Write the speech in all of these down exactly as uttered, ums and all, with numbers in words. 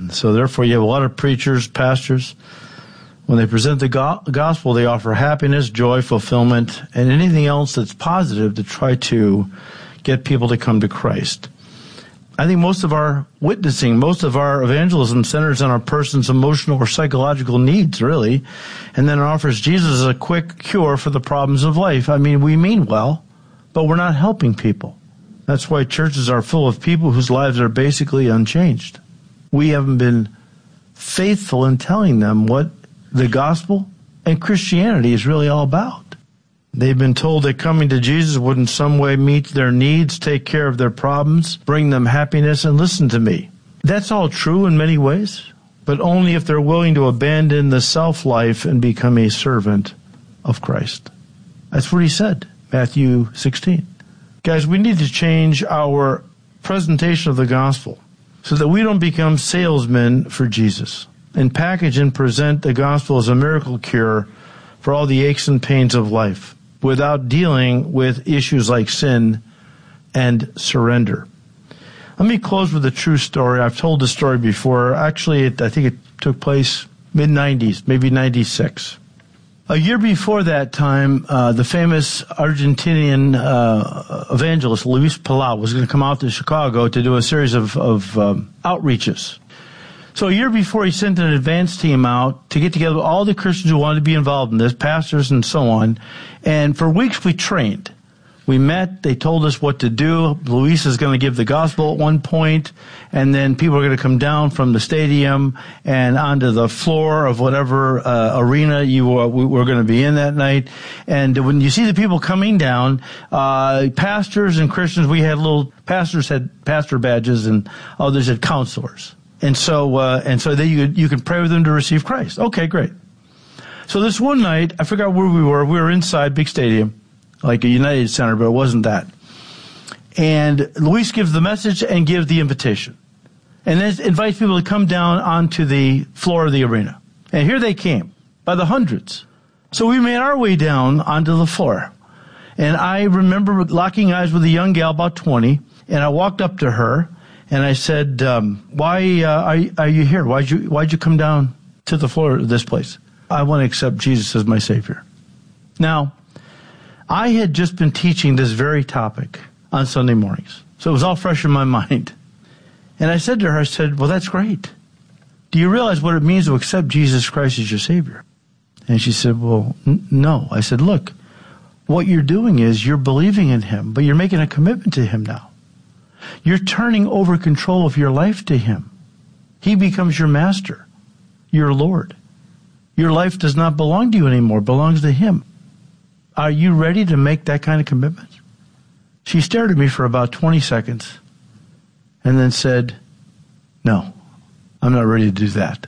So therefore, you have a lot of preachers, pastors. When they present the go- gospel, they offer happiness, joy, fulfillment, and anything else that's positive to try to get people to come to Christ. I think most of our witnessing, most of our evangelism centers on a person's emotional or psychological needs, really, and then it offers Jesus as a quick cure for the problems of life. I mean, we mean well, but we're not helping people. That's why churches are full of people whose lives are basically unchanged. We haven't been faithful in telling them what the gospel and Christianity is really all about. They've been told that coming to Jesus would in some way meet their needs, take care of their problems, bring them happiness, and listen to me. That's all true in many ways, but only if they're willing to abandon the self-life and become a servant of Christ. That's what he said, Matthew sixteen. Guys, we need to change our presentation of the gospel so that we don't become salesmen for Jesus and package and present the gospel as a miracle cure for all the aches and pains of life, without dealing with issues like sin and surrender. Let me close with a true story. I've told this story before. Actually, it, I think it took place mid nineties, maybe ninety-six. A year before that time, uh, the famous Argentinian uh, evangelist Luis Palau was going to come out to Chicago to do a series of, of um, outreaches. So a year before, he sent an advance team out to get together all the Christians who wanted to be involved in this, pastors and so on. And for weeks we trained. We met. They told us what to do. Luis is going to give the gospel at one point, and then people are going to come down from the stadium and onto the floor of whatever uh, arena you were, we were going to be in that night. And when you see the people coming down, uh, pastors and Christians, we had little, pastors had pastor badges and others had counselors. And so, uh, and so they, you, you can pray with them to receive Christ. Okay, great. So this one night, I forgot where we were. We were inside big stadium, like a United Center, but it wasn't that. And Luis gives the message and gives the invitation. And then invites people to come down onto the floor of the arena. And here they came, by the hundreds. So we made our way down onto the floor. And I remember locking eyes with a young gal, about twenty, and I walked up to her. And I said, um, why uh, are, you, are you here? Why'd you, why'd you come down to the floor of this place? I want to accept Jesus as my Savior. Now, I had just been teaching this very topic on Sunday mornings. So it was all fresh in my mind. And I said to her, I said, well, that's great. Do you realize what it means to accept Jesus Christ as your Savior? And she said, well, n- no. I said, look, what you're doing is you're believing in Him, but you're making a commitment to Him now. You're turning over control of your life to Him. He becomes your master, your Lord. Your life does not belong to you anymore, it belongs to Him. Are you ready to make that kind of commitment? She stared at me for about twenty seconds and then said, no, I'm not ready to do that.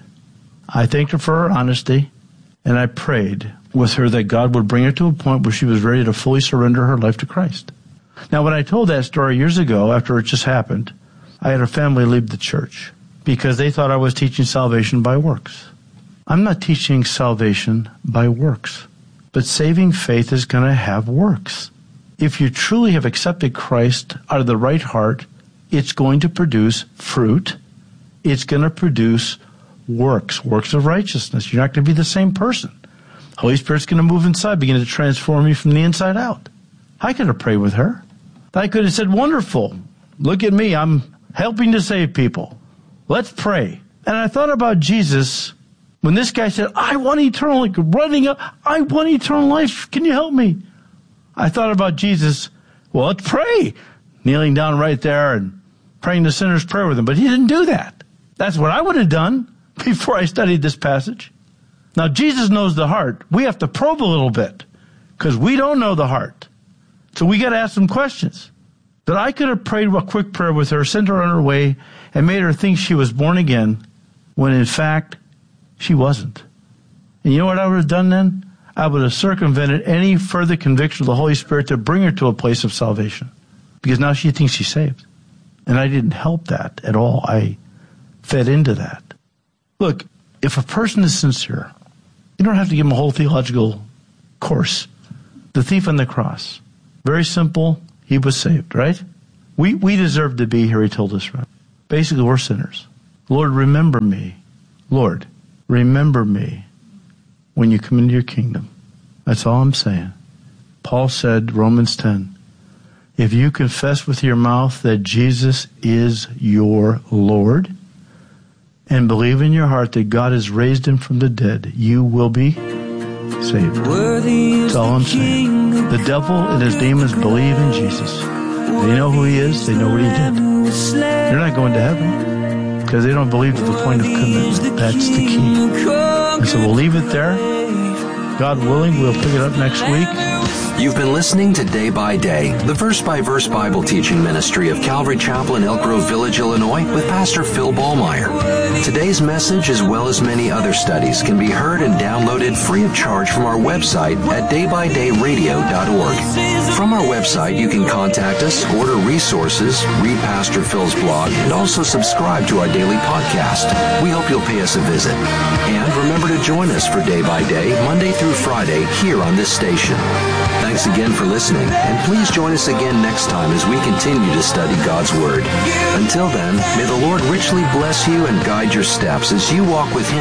I thanked her for her honesty, and I prayed with her that God would bring her to a point where she was ready to fully surrender her life to Christ. Now, when I told that story years ago, after it just happened, I had a family leave the church because they thought I was teaching salvation by works. I'm not teaching salvation by works, but saving faith is going to have works. If you truly have accepted Christ out of the right heart, it's going to produce fruit. It's going to produce works, works of righteousness. You're not going to be the same person. Holy Spirit's going to move inside, begin to transform you from the inside out. I could have prayed with her. I could have said, wonderful. Look at me. I'm helping to save people. Let's pray. And I thought about Jesus when this guy said, I want eternal life, running up, I want eternal life. Can you help me? I thought about Jesus. Well, let's pray. Kneeling down right there and praying the sinner's prayer with him. But he didn't do that. That's what I would have done before I studied this passage. Now, Jesus knows the heart. We have to probe a little bit because we don't know the heart. So we got to ask some questions. But I could have prayed a quick prayer with her, sent her on her way, and made her think she was born again, when in fact, she wasn't. And you know what I would have done then? I would have circumvented any further conviction of the Holy Spirit to bring her to a place of salvation. Because now she thinks she's saved. And I didn't help that at all. I fed into that. Look, if a person is sincere, you don't have to give him a whole theological course. The thief on the cross. Very simple. He was saved, right? We we deserve to be here, he told us, right? Basically, we're sinners. Lord, remember me. Lord, remember me when you come into your kingdom. That's all I'm saying. Paul said, Romans ten, if you confess with your mouth that Jesus is your Lord and believe in your heart that God has raised him from the dead, you will be saved. That's all I'm saying. The devil and his demons believe in Jesus. They know who he is. They know what he did. They're not going to heaven because they don't believe to the point of commitment. That's the key. And so we'll leave it there. God willing, we'll pick it up next week. You've been listening to Day by Day, the verse-by-verse Bible teaching ministry of Calvary Chapel in Elk Grove Village, Illinois, with Pastor Phil Ballmeyer. Today's message, as well as many other studies, can be heard and downloaded free of charge from our website at day by day radio dot org. From our website, you can contact us, order resources, read Pastor Phil's blog, and also subscribe to our daily podcast. We hope you'll pay us a visit. And remember to join us for Day by Day, Monday through Friday, here on this station. Thanks again for listening, and please join us again next time as we continue to study God's Word. Until then, may the Lord richly bless you and guide your steps as you walk with Him